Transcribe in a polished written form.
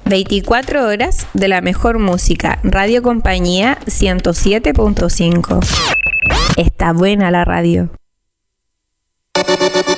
24 horas de la mejor música. Radio Compañía 107.5. Está buena la radio.